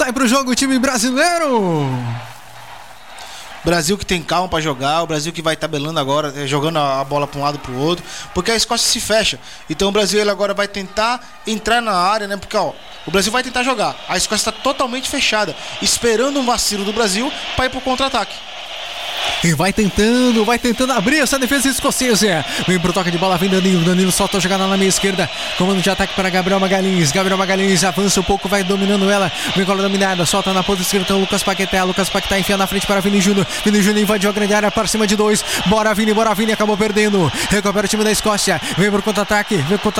Sai pro jogo o time brasileiro. Brasil que tem calma para jogar, o Brasil que vai tabelando agora, jogando a bola para um lado para o outro, porque a Escócia se fecha. Então o Brasil ele agora vai tentar entrar na área, né? Porque ó, o Brasil vai tentar jogar, a Escócia está totalmente fechada, esperando um vacilo do Brasil para ir pro contra-ataque. E vai tentando abrir essa defesa escocesa. Vem pro toque de bola, vem Danilo solta a jogada na meia esquerda. Comando de ataque para Gabriel Magalhães avança um pouco, vai dominando ela. Vem com a dominada, solta na ponta esquerda, então Lucas Paquetá enfia na frente para Vini Júnior. Vini Júnior invadiu a grande área para cima de 2. Bora Vini, acabou perdendo. Recupera o time da Escócia. Vem pro contra-ataque,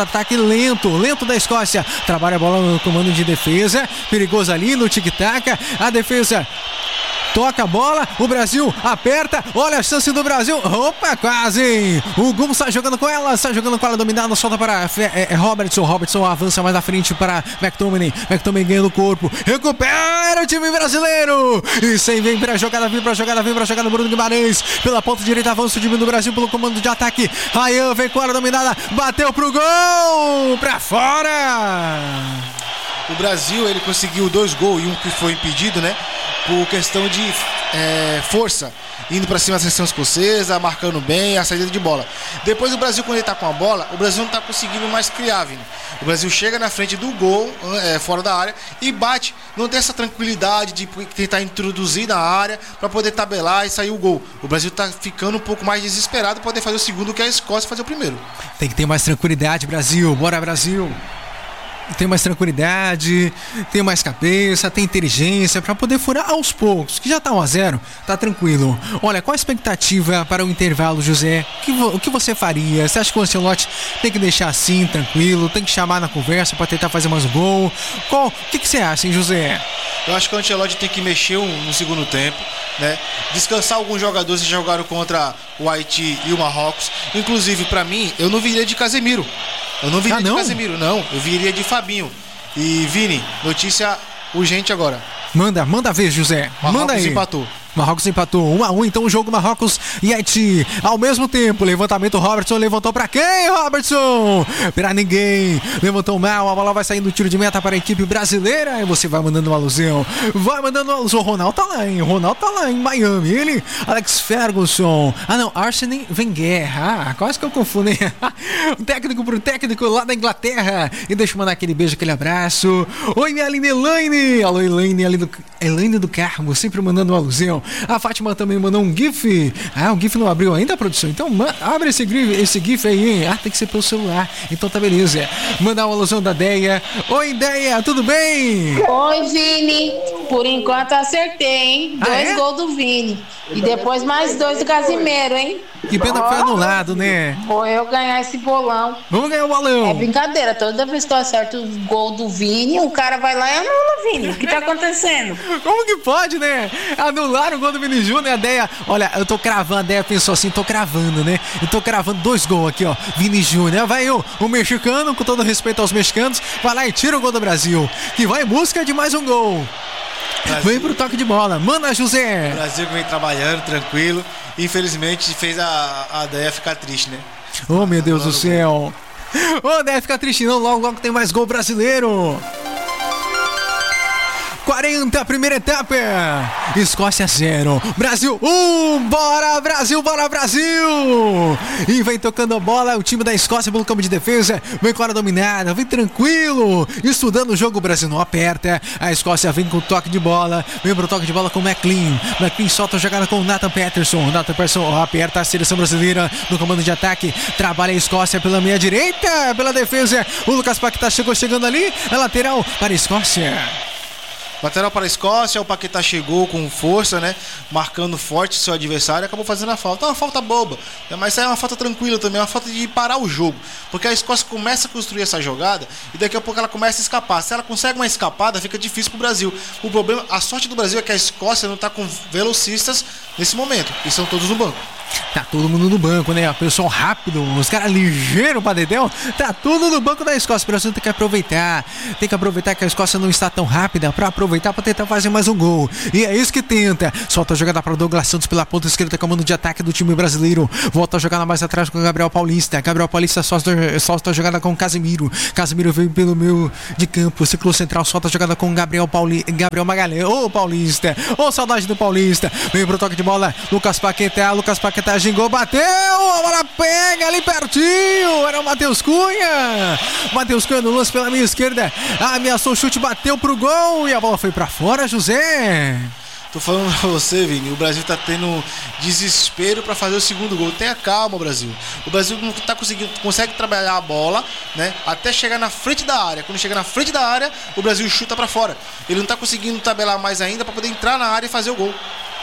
lento da Escócia. Trabalha a bola no comando de defesa. Perigoso ali no tic-tac. A defesa toca a bola, o Brasil aperta, olha a chance do Brasil, opa, quase, o Gum sai jogando com ela dominada, solta para Robertson avança mais na frente para McTominay ganha no corpo, recupera o time brasileiro, e sem vem pra jogada Bruno Guimarães, pela ponta direita avança o time do Brasil pelo comando de ataque, Ryan vem com ela dominada, bateu pro gol, pra fora. O Brasil, ele conseguiu 2 gols e um que foi impedido, né? Por questão de força, indo para cima da seleção escocesa, marcando bem a saída de bola. Depois o Brasil, quando ele tá com a bola, o Brasil não tá conseguindo mais criar, Vini. O Brasil chega na frente do gol, fora da área, e bate. Não tem essa tranquilidade de tentar introduzir na área para poder tabelar e sair o gol. O Brasil tá ficando um pouco mais desesperado para poder fazer o segundo, que é a Escócia fazer o primeiro. Tem que ter mais tranquilidade, Brasil. Bora, Brasil! Tem mais tranquilidade, tem mais cabeça, tem inteligência para poder furar aos poucos, que já tá 1-0, tá tranquilo. Olha, qual a expectativa para o intervalo, José? O que você faria? Você acha que o Ancelotti tem que deixar assim, tranquilo, tem que chamar na conversa para tentar fazer mais um gol? O que você acha, hein, José? Eu acho que o Ancelotti tem que mexer no segundo tempo, né? Descansar alguns jogadores que jogaram contra o Haiti e o Marrocos. Inclusive, para mim, eu não viria de Casemiro. Casemiro, não. Eu viria de Fabinho. E Vini, notícia urgente agora. Manda ver, José. Manda aí. Marrocos empatou 1-1, então o jogo Marrocos e Haiti ao mesmo tempo. Levantamento, Robertson levantou pra quem, Robertson? Pra ninguém, levantou mal, a bola vai saindo do tiro de meta para a equipe brasileira. E você vai mandando uma alusão, o Ronaldo tá lá em Miami, ele, Alex Ferguson, Arsene Wenger, quase que eu confundo, hein? Técnico pro técnico lá da Inglaterra. E deixa eu mandar aquele beijo, aquele abraço. Oi, minha linda Elaine, alô Elaine, Elaine do Carmo, sempre mandando uma alusão. A Fátima também mandou um GIF. O GIF não abriu ainda, produção? Então abre esse GIF aí, hein? Tem que ser pelo celular. Então tá beleza. Mandar uma alusão da Deia. Oi, Deia, tudo bem? Oi, Vini. Por enquanto acertei, hein? 2 gols do Vini. E depois mais 2 do Casimiro, hein? Que pena que foi anulado, né? Vou eu ganhar esse bolão. Vamos ganhar o bolão. É brincadeira. Toda vez que eu acerto o gol do Vini, o cara vai lá e anula, Vini. O que tá acontecendo? Como que pode, né? Anularam o gol do Vini Júnior. A Deia, olha, eu tô cravando. A Deia pensou assim, tô cravando, né? Eu tô cravando 2 gols aqui, ó. Vini Júnior. Vai o mexicano, com todo respeito aos mexicanos, vai lá e tira o gol do Brasil, que vai em busca de mais um gol. Brasil. Vem pro toque de bola, manda, José. O Brasil que vem trabalhando, tranquilo. Infelizmente fez a Deia ficar triste, né? Oh, meu Deus do céu. Deia ficar triste não, logo tem mais gol brasileiro. 40, primeira etapa. Escócia 0, Brasil 1. Bora Brasil, bora Brasil. E vem tocando a bola o time da Escócia pelo campo de defesa. Vem com a dominada, vem tranquilo, estudando o jogo. O Brasil não aperta. A Escócia vem com o toque de bola. Vem pro toque de bola com o McLean solta a jogada com o Nathan Patterson aperta a seleção brasileira no comando de ataque. Trabalha a Escócia pela meia direita, pela defesa. O Lucas Paquetá chegando ali. A lateral para a Escócia. Lateral para a Escócia, o Paquetá chegou com força, né? Marcando forte seu adversário e acabou fazendo a falta. É uma falta boba, mas é uma falta tranquila também, é uma falta de parar o jogo. Porque a Escócia começa a construir essa jogada e daqui a pouco ela começa a escapar. Se ela consegue uma escapada, fica difícil pro Brasil. O problema, a sorte do Brasil é que a Escócia não tá com velocistas nesse momento, e são todos no banco. Tá todo mundo no banco, né? O pessoal rápido, os caras ligeiros pra dedéu. Tá tudo no banco da Escócia. O Brasil tem que aproveitar. Tem que aproveitar que a Escócia não está tão rápida pra aproveitar pra tentar fazer mais um gol. E é isso que tenta. Solta a jogada para Douglas Santos pela ponta esquerda, comando de ataque do time brasileiro. Volta a jogada mais atrás com o Gabriel Paulista. Gabriel Paulista solta a jogada com o Casemiro. Casemiro veio pelo meio de campo. Ciclo central, solta a jogada com o Gabriel Magalhães. Ô Paulista, ô saudade do Paulista. Vem pro toque de bola. Lucas Paquetá gingou, bateu. A bola pega ali pertinho. Era o Matheus Cunha. Matheus Cunha no lance pela minha esquerda. Ameaçou o chute, bateu pro gol. E a bola foi pra fora, José. Tô falando pra você, Vini, o Brasil tá tendo desespero pra fazer o segundo gol. Tenha calma, Brasil. O Brasil não tá consegue trabalhar a bola, né, até chegar na frente da área. Quando chega na frente da área, o Brasil chuta pra fora. Ele não tá conseguindo tabelar mais ainda pra poder entrar na área e fazer o gol.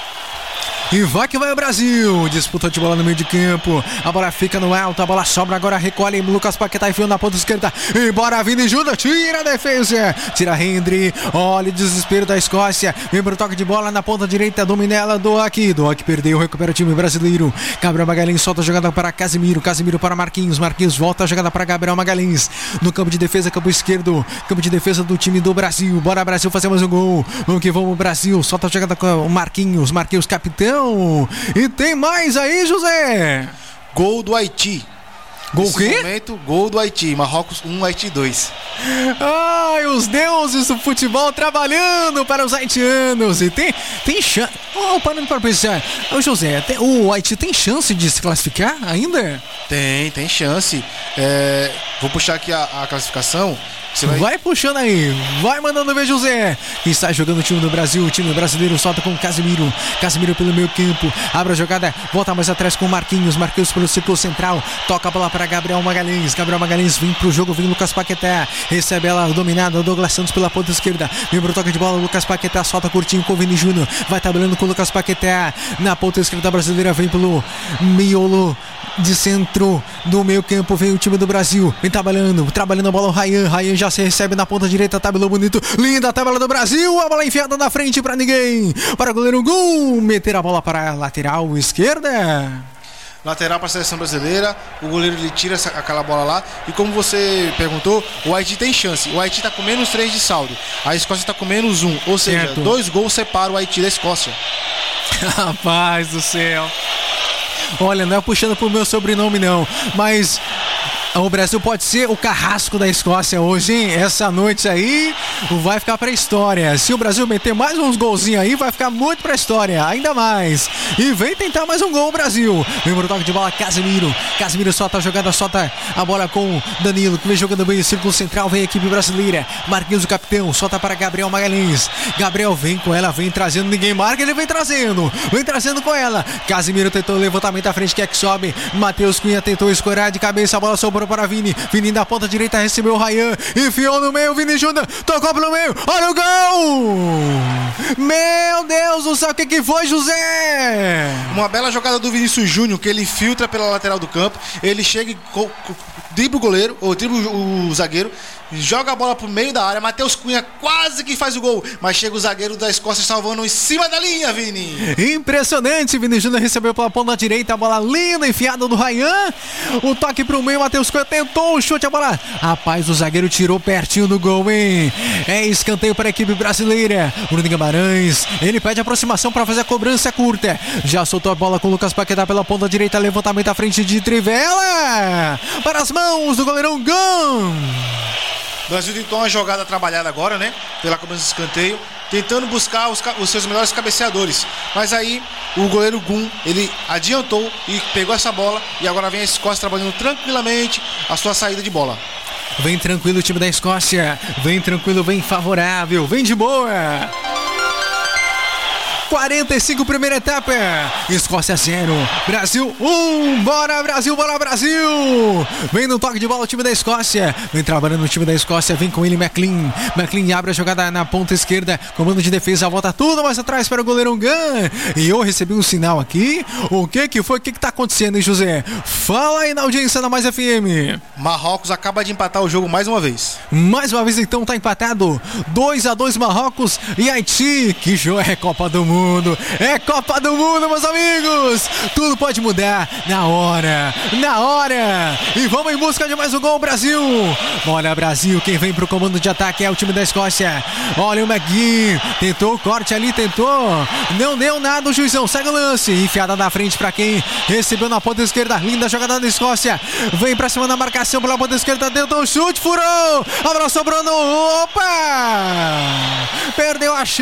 E vai que vai o Brasil. Disputa de bola no meio de campo. A bola fica no alto. A bola sobra. Agora recolhe. Lucas Paquetá enfiando na ponta esquerda. Embora Vini Júnior. Tira a defesa. Tira Hendry. Olha o desespero da Escócia. Vem pro toque de bola na ponta direita. Domina ela. Doak perdeu. Recupera o time brasileiro. Gabriel Magalhães solta a jogada para Casemiro. Casemiro para Marquinhos. Marquinhos volta a jogada para Gabriel Magalhães. No campo de defesa. Campo esquerdo. Campo de defesa do time do Brasil. Bora Brasil. Fazemos um gol. Vamos que vamos Brasil. Solta a jogada com o Marquinhos. Marquinhos capitão. E tem mais aí, José. Gol do Haiti. Gol o quê? Momento, gol do Haiti. Marrocos 1, Haiti 2. Ai, os deuses do futebol trabalhando para os haitianos. E tem chance. Parando para pensar. José, o Haiti tem chance de se classificar ainda? Tem chance. Vou puxar aqui a classificação. Vai puxando aí, vai mandando ver, José. Que está jogando o time do Brasil. O time brasileiro solta com o Casemiro. Casemiro pelo meio campo. Abre a jogada, volta mais atrás com o Marquinhos. Marquinhos pelo ciclo central. Toca a bola para Gabriel Magalhães. Gabriel Magalhães vem pro jogo, vem Lucas Paquetá. Recebe ela dominada. Douglas Santos pela ponta esquerda. Vem pro toque de bola. Lucas Paquetá solta curtinho com o Vini Júnior. Vai tabelando com o Lucas Paquetá. Na ponta esquerda brasileira vem pelo miolo de centro do meio campo. Vem o time do Brasil. Vem trabalhando a bola o Ryan. Ryan já se recebe na ponta direita, tabelou bonito, linda a tabela do Brasil, a bola enfiada na frente pra ninguém, para o goleiro Gol, meter a bola para a lateral esquerda. Lateral para a seleção brasileira, o goleiro ele tira aquela bola lá, e como você perguntou, o Haiti tem chance, o Haiti tá com menos 3 de saldo, a Escócia tá com menos 1, ou seja, certo. 2 gols separam o Haiti da Escócia. Rapaz do céu, olha, não é puxando pro meu sobrenome não, mas o Brasil pode ser o carrasco da Escócia hoje, hein? Essa noite aí vai ficar pra história. Se o Brasil meter mais uns golzinhos aí, vai ficar muito pra história, ainda mais. E vem tentar mais um gol o Brasil. Vem pro toque de bola, Casemiro. Casemiro solta a jogada, solta a bola com Danilo, que vem jogando bem o círculo central, vem a equipe brasileira. Marquinhos, o capitão, solta para Gabriel Magalhães. Gabriel vem com ela, vem trazendo, ninguém marca, ele vem trazendo com ela. Casemiro tentou o levantamento à frente, quer que sobe. Matheus Cunha tentou escorar de cabeça, a bola sobrou para Vini. Vini da ponta direita recebeu o Ryan. Enfiou no meio, Vini Júnior. Tocou pelo meio. Olha o gol! Meu Deus do céu, o que foi, José? Uma bela jogada do Vinícius Júnior, que ele filtra pela lateral do campo. Ele chega e dribla o goleiro, ou dribla o zagueiro, joga a bola pro meio da área. Matheus Cunha quase que faz o gol, mas chega o zagueiro da Escócia salvando em cima da linha, Vini. Impressionante, Vini Júnior recebeu pela ponta direita, a bola linda, enfiada do Ryan. O toque pro meio, Matheus Cunha tentou o chute, a bola. Rapaz, o zagueiro tirou pertinho do gol, hein? É escanteio para a equipe brasileira. Bruno Guimarães, ele pede aproximação para fazer a cobrança curta. Já soltou a bola com o Lucas Paquetá pela ponta direita, levantamento à frente de Trivela. Para as mãos do goleirão Gol. O Brasil tentou uma jogada trabalhada agora, né? Pela cobrança de escanteio, tentando buscar os seus melhores cabeceadores. Mas aí o goleiro Gum, ele adiantou e pegou essa bola. E agora vem a Escócia trabalhando tranquilamente a sua saída de bola. Vem tranquilo o time da Escócia. Vem tranquilo, vem favorável, vem de boa. 45, primeira etapa. Escócia 0, Brasil 1. Bora Brasil, bora Brasil. Vem no toque de bola o time da Escócia. Vem trabalhando o time da Escócia. Vem com ele McLean. McLean abre a jogada na ponta esquerda. Comando de defesa, volta tudo mais atrás para o goleiro Gun. E eu recebi um sinal aqui. O que foi? O que tá acontecendo, hein, José? Fala aí na audiência da Mais FM. Marrocos acaba de empatar o jogo mais uma vez. Mais uma vez então tá empatado. 2-2 Marrocos e Haiti. Que jogo é Copa do Mundo. Mundo. É Copa do Mundo, meus amigos. Tudo pode mudar na hora. E vamos em busca de mais um gol, Brasil. Olha, Brasil, quem vem pro comando de ataque é o time da Escócia. Olha o McGee. Tentou o corte ali, não deu nada, o juizão. Segue o lance. Enfiada na frente pra quem recebeu na ponta esquerda. Linda jogada da Escócia. Vem pra cima da marcação pela ponta esquerda. Tentou o chute, furou. A bola sobrou no... Opa! Perdeu a chance.